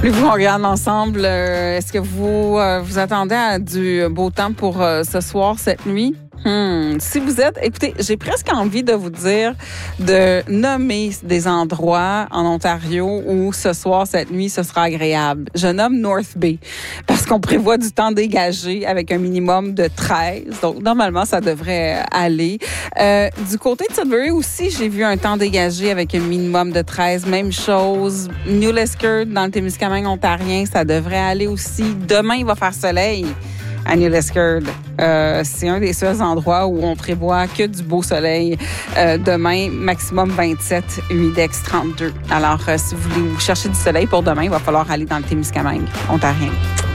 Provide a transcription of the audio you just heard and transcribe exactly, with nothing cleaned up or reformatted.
Voulez-vous qu'on regarde ensemble? Euh, est-ce que vous euh, vous attendez à du beau temps pour euh, ce soir, cette nuit? Hmm. Si vous êtes, écoutez, j'ai presque envie de vous dire de nommer des endroits en Ontario où ce soir, cette nuit, ce sera agréable. Je nomme North Bay parce qu'on prévoit du temps dégagé avec un minimum de treize. Donc, normalement, ça devrait aller. Euh, du côté de Sudbury aussi, j'ai vu un temps dégagé avec un minimum de treize. Même chose. New Liskeard, dans le Témiscamingue ontarien, ça devrait aller aussi. Demain, il va faire soleil à New Liskeard. Euh, c'est un des seuls endroits où on prévoit que du beau soleil. Euh, demain, maximum vingt-sept, humidex trente-deux. Alors, euh, si vous voulez vous chercher du soleil pour demain, il va falloir aller dans le Témiscamingue ontarien.